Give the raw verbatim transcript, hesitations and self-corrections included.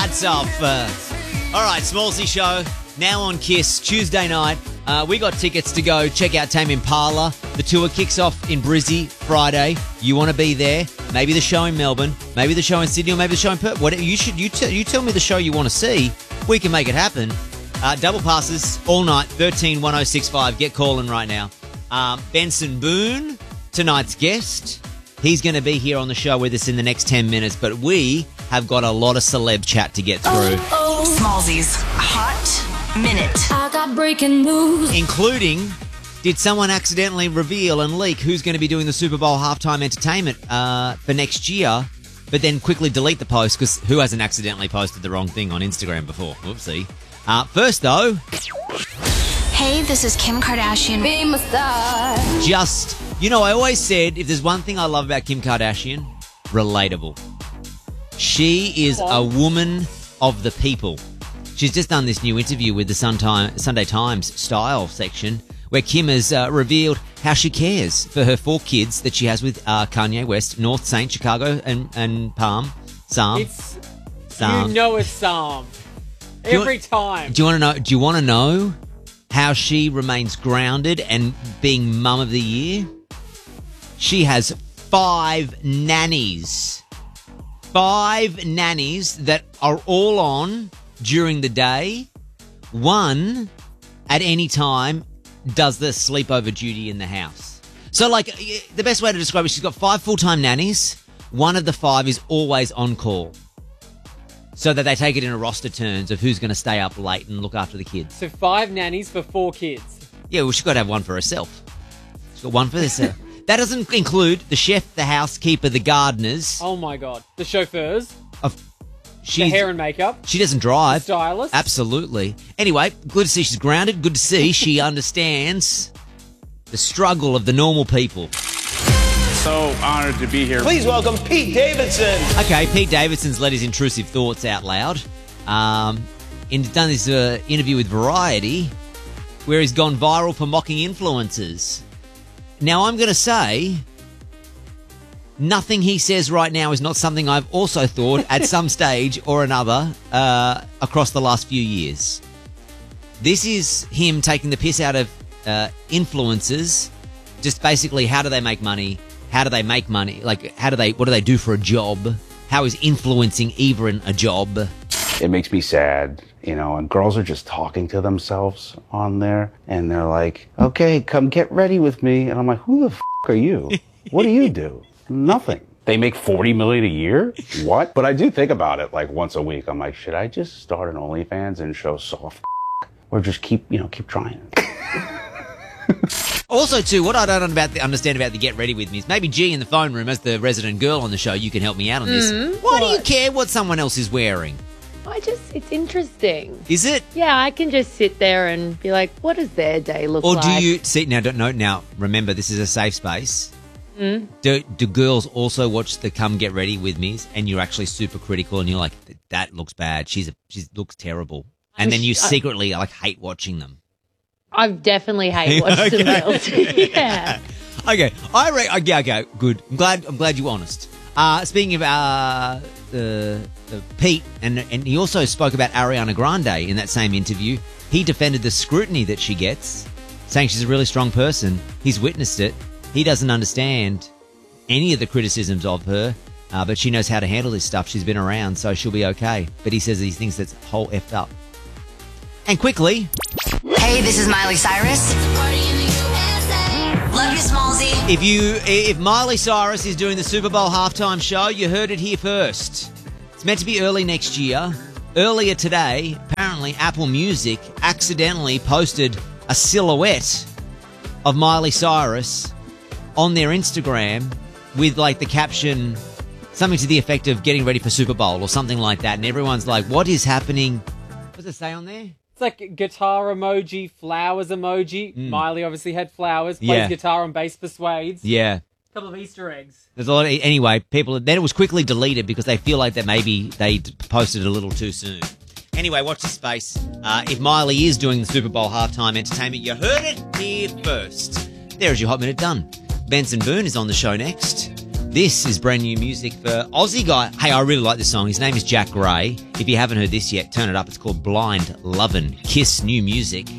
Hats off. Uh, all right, Smallsy Show, now on Kiss, Tuesday night. Uh, we got tickets to go check out Tame Impala. The tour kicks off in Brizzy Friday. You want to be there? Maybe the show in Melbourne, maybe the show in Sydney, or maybe the show in Perth. Whatever you should, you, t- you tell me the show you want to see. We can make it happen. Uh, double passes all night. thirteen one oh six five. Get calling right now. Um, Benson Boone, tonight's guest. He's going to be here on the show with us in the next ten minutes, but we have got a lot of celeb chat to get through. Oh, oh. Smallsy's Hot Minute. I got breaking news. Including, did someone accidentally reveal and leak who's going to be doing the Super Bowl halftime entertainment uh, for next year, but then quickly delete the post because who hasn't accidentally posted the wrong thing on Instagram before? Whoopsie. Uh, first, though... Hey, this is Kim Kardashian. Be my star. Just, you know, I always said if there's one thing I love about Kim Kardashian, relatable. She is a woman of the people. She's just done this new interview with the Sun Time, Sunday Times Style section where Kim has uh, revealed how she cares for her four kids that she has with uh, Kanye West, North Saint, Chicago, and, and Palm. Psalm. It's, Psalm. You know it's Psalm. you Every want, time. Do you want to know? Do you want to know how she remains grounded and being mum of the year? She has five nannies. Five nannies that are all on during the day. One, at any time, does the sleepover duty in the house. So, like, the best way to describe it, she's got five full-time nannies. One of the five is always on call. So that they take it in a roster turns of who's going to stay up late and look after the kids. So five nannies for four kids. Yeah, well, she's got to have one for herself. She's got one for herself. That doesn't include the chef, the housekeeper, the gardeners. Oh my God. The chauffeurs. Of, The hair and makeup. She doesn't drive. The stylist. Absolutely. Anyway, good to see she's grounded. Good to see she understands the struggle of the normal people. So honored to be here. Please welcome Pete Davidson. Okay, Pete Davidson's let his intrusive thoughts out loud. Um, and done this uh, interview with Variety where he's gone viral for mocking influencers. Now, I'm going to say nothing he says right now is not something I've also thought at some stage or another uh, across the last few years. This is him taking the piss out of uh, influencers. Just basically, how do they make money? How do they make money? Like, how do they, what do they do for a job? How is influencing even a job? It makes me sad, you know, and girls are just talking to themselves on there, and they're like, okay, come get ready with me. And I'm like, who the f*** are you? What do you do? Nothing. They make forty million dollars a year? What? But I do think about it like once a week. I'm like, should I just start an OnlyFans and show soft or just keep, you know, keep trying? Also, too, what I don't about the, understand about the Get Ready With Me is maybe G in the phone room, as the resident girl on the show, you can help me out on this. Mm, Why what? do you care what someone else is wearing? I just, it's interesting. Is it? Yeah, I can just sit there and be like, what does their day look Or like? do you, see, now, don't know, now, remember, this is a safe space. Mm. Do, do girls also watch the Come Get Ready With Me's and you're actually super critical and you're like, that looks bad, she's a, she looks terrible. And I'm then you sh- I- secretly, like, hate watching them. I've definitely hate watched Okay. them girls. Yeah. Okay, I re- okay, okay, good. I'm glad. I'm glad you're honest. Uh, speaking of uh, the, the Pete, and and he also spoke about Ariana Grande in that same interview. He defended the scrutiny that she gets, saying she's a really strong person. He's witnessed it. He doesn't understand any of the criticisms of her, uh, but she knows how to handle this stuff. She's been around, so she'll be okay. But he says he thinks that's whole effed up. And quickly. Hey, this is Miley Cyrus. Love you, Smallsy. If you, if Miley Cyrus is doing the Super Bowl halftime show, you heard it here first. It's meant to be early next year. Earlier today, apparently Apple Music accidentally posted a silhouette of Miley Cyrus on their Instagram with like the caption, something to the effect of getting ready for Super Bowl or something like that. And everyone's like, what is happening? What does it say on there? It's like guitar emoji, flowers emoji. Mm. Miley obviously had flowers. Plays Yeah. guitar and bass persuades. Yeah. Couple of Easter eggs. There's a lot of, anyway, people, then it was quickly deleted because they feel like that maybe they posted it a little too soon. Anyway, watch this space. Uh, if Miley is doing the Super Bowl halftime entertainment, you heard it here first. There is your Hot Minute done. Benson Boone is on the show next. This is brand new music for Aussie guy. Hey, I really like this song. His name is Jack Gray. If you haven't heard this yet, turn it up. It's called Blind Lovin' Kiss, new music.